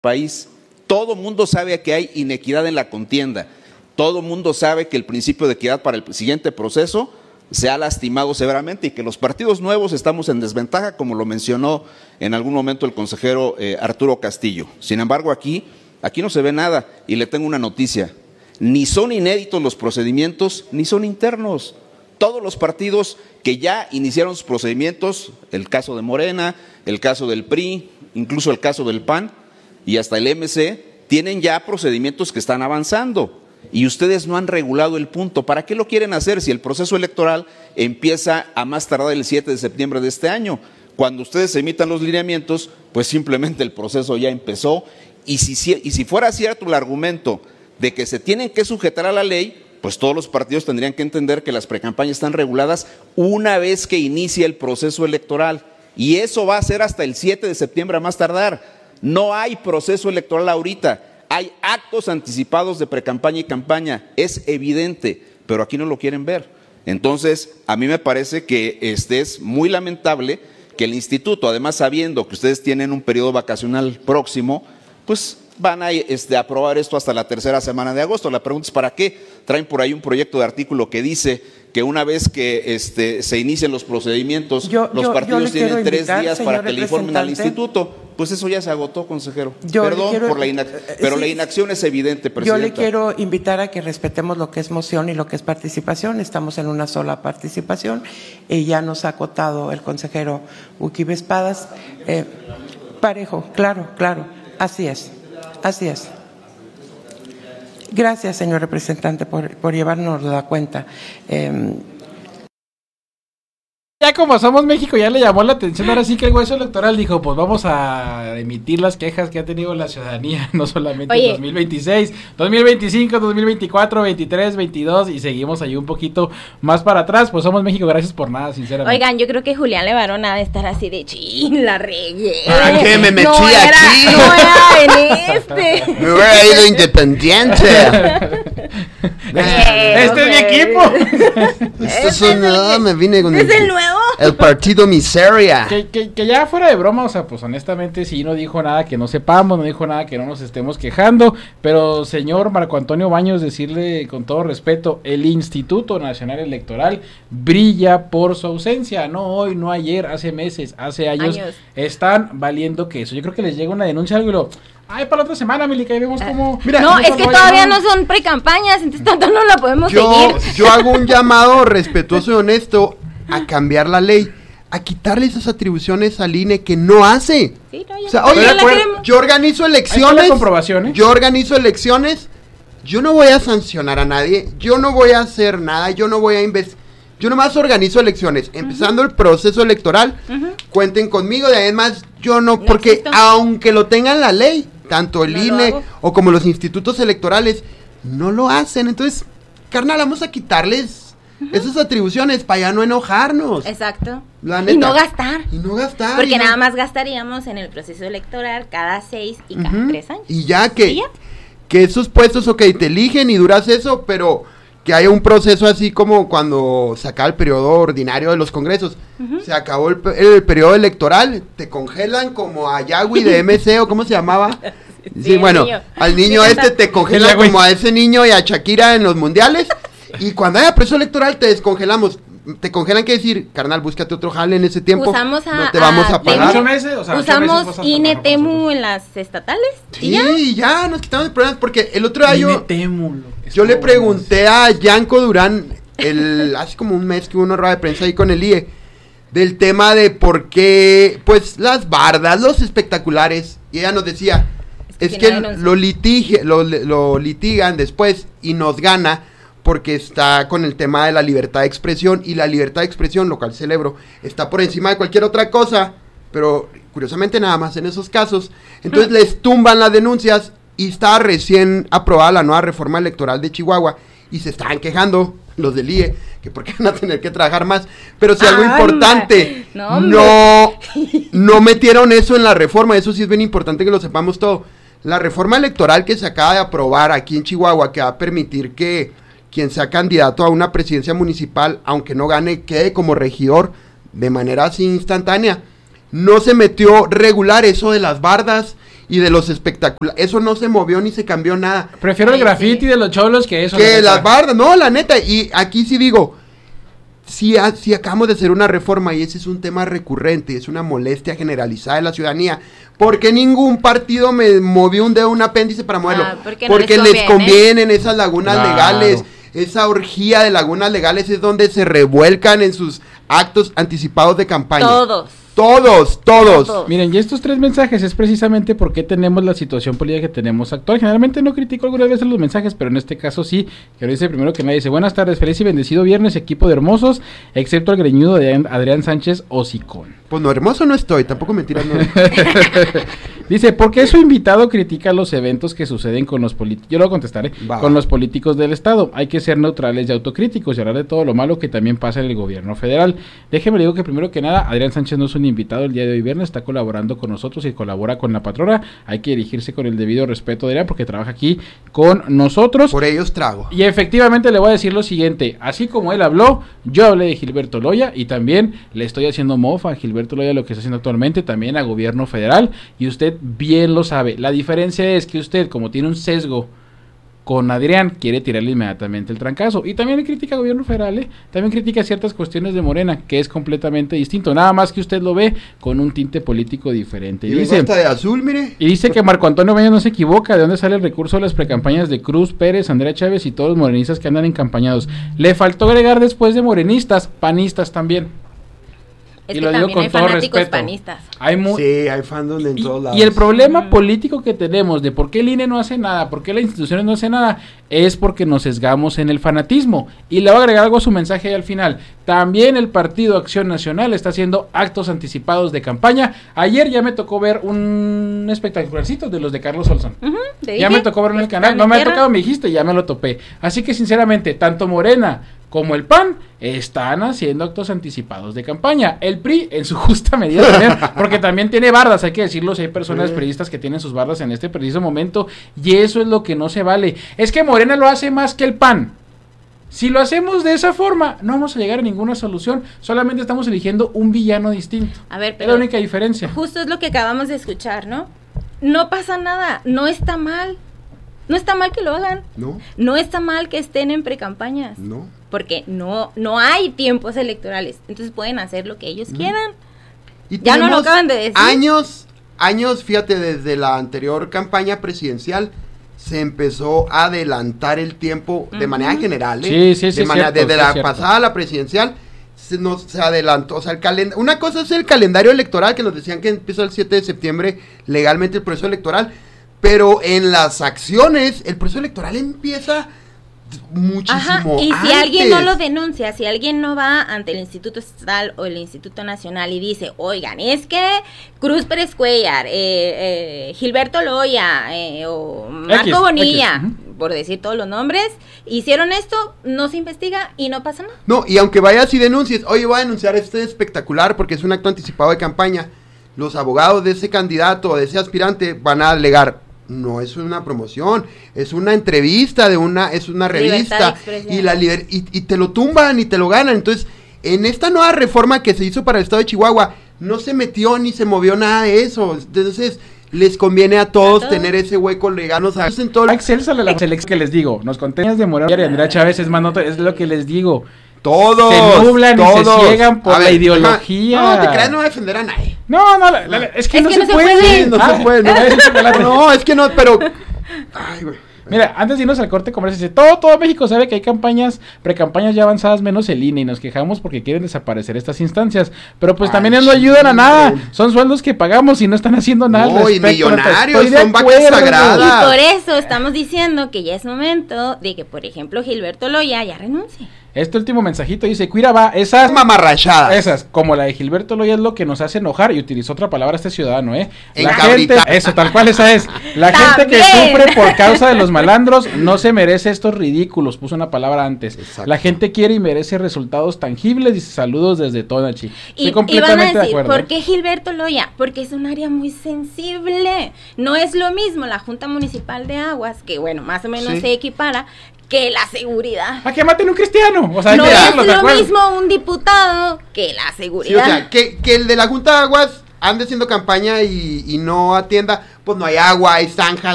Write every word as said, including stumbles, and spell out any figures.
país. Todo mundo sabe que hay inequidad en la contienda. Todo mundo sabe que el principio de equidad para el siguiente proceso se ha lastimado severamente y que los partidos nuevos estamos en desventaja, como lo mencionó en algún momento el consejero eh, Arturo Castillo. Sin embargo, aquí, aquí no se ve nada y le tengo una noticia. Ni son inéditos los procedimientos, ni son internos. Todos los partidos que ya iniciaron sus procedimientos, el caso de Morena, el caso del P R I, incluso el caso del P A N y hasta el M C, tienen ya procedimientos que están avanzando. Y ustedes no han regulado el punto. ¿Para qué lo quieren hacer si el proceso electoral empieza a más tardar el siete de septiembre de este año? Cuando ustedes emitan los lineamientos, pues simplemente el proceso ya empezó. Y si, y si fuera cierto el argumento de que se tienen que sujetar a la ley, pues todos los partidos tendrían que entender que las precampañas están reguladas una vez que inicie el proceso electoral. Y eso va a ser hasta el siete de septiembre a más tardar. No hay proceso electoral ahorita. Hay actos anticipados de precampaña y campaña, es evidente, pero aquí no lo quieren ver. Entonces, a mí me parece que este es muy lamentable que el instituto, además sabiendo que ustedes tienen un periodo vacacional próximo, pues van a este, aprobar esto hasta la tercera semana de agosto. La pregunta es ¿para qué? Traen por ahí un proyecto de artículo que dice que una vez que este, se inicien los procedimientos, yo, los yo, partidos yo tienen tres invitar, días para que le informen al instituto. Pues eso ya se agotó, consejero. Yo Perdón quiero, por la inacción, pero sí, la inacción es evidente, presidenta. Yo le quiero invitar a que respetemos lo que es moción y lo que es participación. Estamos en una sola participación y ya nos ha acotado el consejero Uquibe Espadas. Eh, parejo, claro, claro, así es, así es. Gracias, señor representante, por, por llevarnos la cuenta. Eh, Ya como somos México, ya le llamó la atención, ahora sí que el hueso electoral dijo, pues vamos a emitir las quejas que ha tenido la ciudadanía, no solamente en dos mil veintiséis, dos mil veinticinco, dos mil veinticuatro, veintitrés, veintidós y seguimos ahí un poquito más para atrás, pues somos México, gracias por nada, sinceramente. Oigan, yo creo que Julián Levarón ha de estar así de chin, la regué. ¿Para qué me metí no era, aquí? No era en este. Me hubiera ido independiente. este este es mi equipo. Esto es un, no, me vine con ¿Es el, el nuevo? El partido miseria. Que, que, que ya fuera de broma, o sea, pues honestamente sí no dijo nada que no sepamos, no dijo nada que no nos estemos quejando, pero señor Marco Antonio Baños, decirle con todo respeto, el Instituto Nacional Electoral brilla por su ausencia, no hoy, no ayer, hace meses, hace años, años. Están valiendo queso. Yo creo que les llega una denuncia algo y lo... Ay, para la otra semana, Milica, y vemos cómo... Mira, no, es que todavía no son precampañas, entonces tanto no la podemos yo, seguir. Yo hago un llamado respetuoso y honesto a cambiar la ley, a quitarle esas atribuciones al I N E que no hace. Sí, no, o sea, oye, yo organizo elecciones, comprobación, ¿eh? yo organizo elecciones, yo no voy a sancionar a nadie, yo no voy a hacer nada, yo no voy a investigar, yo nomás organizo elecciones, empezando uh-huh. el proceso electoral, uh-huh. cuenten conmigo, y además yo no, no porque existo. Aunque lo tengan la ley, tanto el no I N E o como los institutos electorales, no lo hacen, entonces, carnal, vamos a quitarles esas atribuciones para ya no enojarnos. Exacto. La neta. Y no gastar. Y no gastar. Porque no... nada más gastaríamos en el proceso electoral cada seis y cada uh-huh. tres años. Y ya que, ¿Y ya? que esos puestos, ok, te eligen y duras eso, pero que haya un proceso así como cuando se acaba el periodo ordinario de los congresos. Uh-huh. Se acabó el, el periodo electoral, te congelan como a Yagüi de M C o ¿cómo se llamaba? Sí, sí bueno, niño. Al niño sí, este te congelan como a ese niño y a Shakira en los mundiales. Y cuando haya proceso electoral te descongelamos. Te congelan, que decir, carnal, búscate otro jale en ese tiempo. Usamos a, no te vamos a, a pagar. Ocho meses, o sea, usamos ocho meses I N E Temu en las estatales. Sí, ¿y ya? ya nos quitamos de problemas porque el otro día yo, Temu, yo le pregunté a Yanko Durán el hace como un mes que hubo una rueda de prensa ahí con el I E del tema de por qué, pues, las bardas, los espectaculares, y ella nos decía, es que, es que lo, litige, lo, lo litigan después y nos gana porque está con el tema de la libertad de expresión, y la libertad de expresión, lo cual celebro, está por encima de cualquier otra cosa, pero curiosamente nada más en esos casos. Entonces les tumban las denuncias, y está recién aprobada la nueva reforma electoral de Chihuahua, y se estaban quejando los del I E, que por qué van a tener que trabajar más, pero si algo Ay, importante, no, no, no metieron eso en la reforma, eso sí es bien importante que lo sepamos todo. La reforma electoral que se acaba de aprobar aquí en Chihuahua, que va a permitir que quien sea candidato a una presidencia municipal, aunque no gane, quede como regidor de manera así instantánea. No se metió regular eso de las bardas y de los espectaculares. Eso no se movió ni se cambió nada. Prefiero el Ay, graffiti sí. de los cholos que eso. Que la las bardas, no, la neta. Y aquí sí digo, si, ha- si acabamos de hacer una reforma y ese es un tema recurrente, es una molestia generalizada de la ciudadanía, ¿por qué ningún partido me movió un dedo, un apéndice para moverlo? Ah, porque no porque les les conviene. convienen esas lagunas Claro. legales. Esa orgía de lagunas legales es donde se revuelcan en sus actos anticipados de campaña. Todos. Todos, todos. Todos. Miren, y estos tres mensajes es precisamente porque tenemos la situación política que tenemos actual. Generalmente no critico algunas veces los mensajes, pero en este caso sí. Que lo dice primero que nadie. Dice, buenas tardes, feliz y bendecido viernes, equipo de hermosos, excepto el greñudo de Adrián- Adrián Sánchez Hocicón. Pues no, hermoso no estoy, tampoco mentiras no. Dice, ¿por qué su invitado critica los eventos que suceden con los políticos? Yo lo contestaré. Va. Con los políticos del Estado. Hay que ser neutrales y autocríticos y hablar de todo lo malo que también pasa en el gobierno federal. Déjeme le digo que primero que nada, Adrián Sánchez no es un invitado el día de hoy viernes, está colaborando con nosotros y colabora con la patrona. Hay que dirigirse con el debido respeto de Adrián porque trabaja aquí con nosotros. Por ellos trago. Y efectivamente le voy a decir lo siguiente, así como él habló, yo hablé de Gilberto Loya y también le estoy haciendo mofa a Gilberto Loya lo que está haciendo actualmente, también a gobierno federal, y usted bien lo sabe. La diferencia es que usted, como tiene un sesgo con Adrián, quiere tirarle inmediatamente el trancazo. Y también le critica al gobierno federal, ¿eh? También critica ciertas cuestiones de Morena, que es completamente distinto, nada más que usted lo ve con un tinte político diferente. Y Y vengo dice... hasta de azul, mire. Y dice que Marco Antonio Baños no se equivoca, de dónde sale el recurso de las precampañas de Cruz, Pérez, Andrea Chávez y todos los morenistas que andan encampañados. Le faltó agregar después de morenistas, panistas también. Es Y que lo digo también con hay todo fanáticos respeto. panistas. Hay mu- Sí, hay fandom en y, todos lados. y el problema político que tenemos de por qué el I N E no hace nada, por qué las instituciones no hacen nada, es porque nos sesgamos en el fanatismo. Y le voy a agregar algo a su mensaje ahí al final. También el Partido Acción Nacional está haciendo actos anticipados de campaña. Ayer ya me tocó ver un espectacularcito de los de Carlos Olson. Ujú, te Ya dije, me tocó verlo en el están canal, no me ha tierra. tocado, me dijiste, ya me lo topé. Así que sinceramente, tanto Morena como el P A N están haciendo actos anticipados de campaña. El P R I en su justa medida también, porque también tiene bardas, hay que decirlo, si hay personas Sí. periodistas que tienen sus bardas en este preciso momento, y eso es lo que no se vale. Es que Morena lo hace más que el P A N. Si lo hacemos de esa forma, no vamos a llegar a ninguna solución, solamente estamos eligiendo un villano distinto. A ver, Es pero la única diferencia. justo es lo que acabamos de escuchar, ¿no? No pasa nada, no está mal. No está mal que lo hagan. No, No está mal que estén en precampañas. no. Porque no, no hay tiempos electorales. Entonces pueden hacer lo que ellos quieran. Y Ya no lo tenemos acaban de decir. Años, años, fíjate, desde la anterior campaña presidencial se empezó a adelantar el tiempo de manera general, ¿eh? Sí, sí, sí, De es manera- cierto, desde sí, la es cierto. pasada a la presidencial se nos se adelantó, o sea, el calend- una cosa es el calendario electoral que nos decían que empieza el siete de septiembre legalmente el proceso electoral, pero en las acciones el proceso electoral empieza muchísimo Ajá, y si antes. alguien no lo denuncia, si alguien no va ante el Instituto Estatal o el Instituto Nacional y dice, oigan, es que Cruz Pérez Cuellar, eh, eh, Gilberto Loya eh, o Marco X, Bonilla, X, por decir todos los nombres, hicieron esto, no se investiga y no pasa nada. No, y aunque vayas y denuncies, oye, voy a denunciar este espectacular porque es un acto anticipado de campaña, los abogados de ese candidato o de ese aspirante van a alegar, no es una promoción, es una entrevista de una, es una Libertad de revista, expresión. y la liber- y, y te lo tumban y te lo ganan. Entonces, en esta nueva reforma que se hizo para el estado de Chihuahua, no se metió ni se movió nada de eso. Entonces, les conviene a todos A todos. tener ese hueco legal. O sea, en todo La excelsa la selección que les digo, nos contenías de Moreno y Andrea Chávez es más nota, es lo que les digo. todos, Se nublan y se todos. ciegan por A la ver, ideología. No, te creas, no voy a defender a nadie. No, no, la- la- es que, Es no, que se no se puede. puede. No Ah, se puede, no. es el chocolate. No, es que no, pero. Ay, güey. Mira, antes de irnos al corte comercial, dice, todo, todo México sabe que hay campañas, precampañas ya avanzadas, menos el I N E, y nos quejamos porque quieren desaparecer estas instancias. Pero pues Ay, también no ayudan a sí, nada. güey. Son sueldos que pagamos y no están haciendo nada. al No, y respecto. millonarios, Estoy de son vacas acuerdo. sagradas. Y por eso estamos diciendo que ya es momento de que, por ejemplo, Gilberto Loya ya renuncie. Este último mensajito dice, Cuira va, esas Mamarrachadas. Esas, como la de Gilberto Loya, es lo que nos hace enojar, y utilizó otra palabra este ciudadano, ¿eh? La gente, Encabrita. eso, tal cual esa es. La gente que También. sufre por causa de los malandros no se merece estos ridículos, puso una palabra antes. Exacto. La gente quiere y merece resultados tangibles, dice saludos desde Tonachi. Estoy Y, y van a completamente de decir, acuerdo. ¿por qué Gilberto Loya? Porque es un área muy sensible. No es lo mismo la Junta Municipal de Aguas, que bueno, más o menos Sí. se equipara, que la seguridad. ¿A que maten un cristiano? O sea, hay No que es decirlo, ¿de lo acuerdo? mismo un diputado que la Sí, o seguridad. sea, que, que el de la Junta de Aguas ande haciendo campaña y, y no atienda, pues no hay agua, hay zanjas,